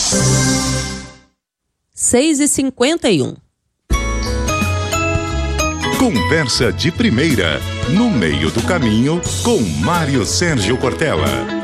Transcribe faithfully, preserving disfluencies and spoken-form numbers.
seis e cinquenta e um. Conversa de primeira, no meio do caminho, com Mário Sérgio Cortella.